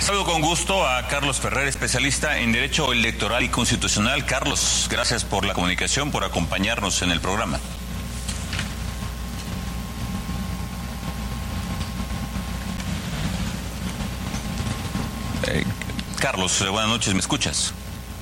Saludo con gusto a Carlos Ferrer, especialista en Derecho Electoral y Constitucional. Carlos, gracias por la comunicación, por acompañarnos en el programa. Carlos, buenas noches, ¿me escuchas?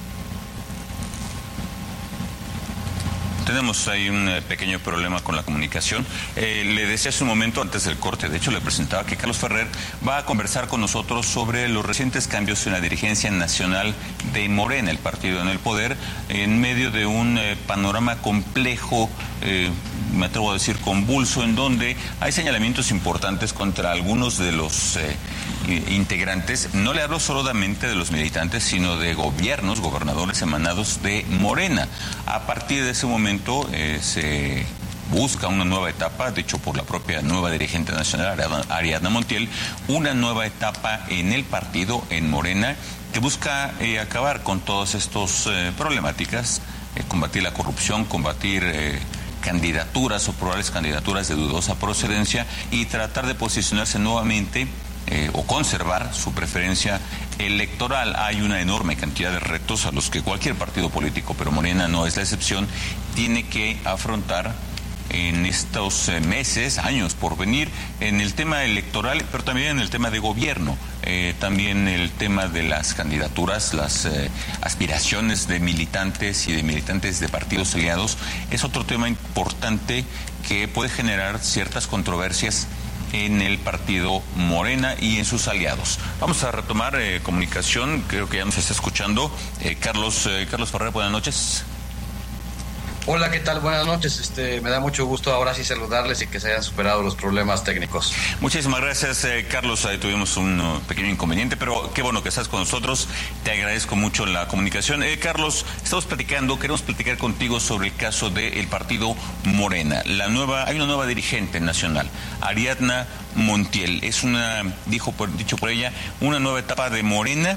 Tenemos ahí un pequeño problema con la comunicación. Le decía hace un momento, antes del corte, de hecho le presentaba que Carlos Ferrer va a conversar con nosotros sobre los recientes cambios en la dirigencia nacional de Morena, el partido en el poder, en medio de un panorama complejo, me atrevo a decir convulso, en donde hay señalamientos importantes contra algunos de los integrantes. No le hablo solamente de los militantes, sino de gobernadores emanados de Morena. A partir de ese momento se busca una nueva etapa, dicho por la propia nueva dirigente nacional, Ariadna Montiel, una nueva etapa en el partido, en Morena, que busca acabar con todas estas problemáticas, combatir la corrupción, combatir candidaturas o probables candidaturas de dudosa procedencia y tratar de posicionarse nuevamente o conservar su preferencia electoral. Hay una enorme cantidad de retos a los que cualquier partido político, pero Morena no es la excepción, tiene que afrontar en estos meses, años por venir, en el tema electoral, pero también en el tema de gobierno, también el tema de las candidaturas, las aspiraciones de militantes y de militantes de partidos aliados, es otro tema importante que puede generar ciertas controversias en el partido Morena y en sus aliados. Vamos a retomar comunicación, creo que ya nos está escuchando. Carlos Ferrer, buenas noches. Hola, ¿qué tal? Buenas noches. Me da mucho gusto ahora sí saludarles y que se hayan superado los problemas técnicos. Muchísimas gracias, Carlos. Ahí tuvimos un pequeño inconveniente, pero qué bueno que estás con nosotros. Te agradezco mucho la comunicación. Carlos, queremos platicar contigo sobre el caso del partido Morena. Hay una nueva dirigente nacional, Ariadna Montiel. Es dicho por ella, una nueva etapa de Morena,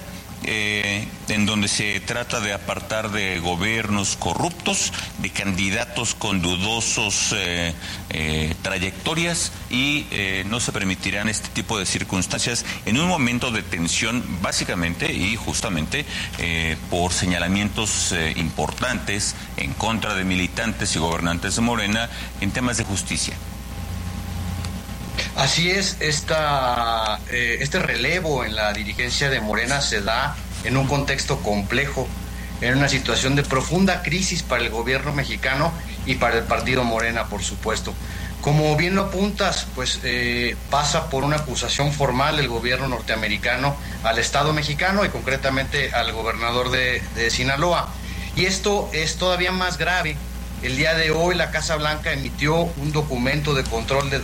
en donde se trata de apartar de gobiernos corruptos, de candidatos con dudosos trayectorias y no se permitirán este tipo de circunstancias en un momento de tensión, básicamente y justamente por señalamientos importantes en contra de militantes y gobernantes de Morena en temas de justicia. Así es, este relevo en la dirigencia de Morena se da en un contexto complejo, en una situación de profunda crisis para el gobierno mexicano y para el partido Morena, por supuesto. Como bien lo apuntas, pues pasa por una acusación formal del gobierno norteamericano al Estado mexicano y concretamente al gobernador de Sinaloa. Y esto es todavía más grave. El día de hoy la Casa Blanca emitió un documento de control de